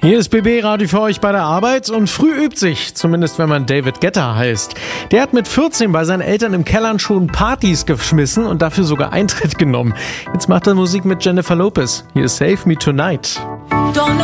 Hier ist BB Radio für euch bei der Arbeit und früh übt sich, zumindest wenn man David Guetta heißt. Der hat mit 14 bei seinen Eltern im Keller schon Partys geschmissen und dafür sogar Eintritt genommen. Jetzt macht er Musik mit Jennifer Lopez. Hier ist Save Me Tonight.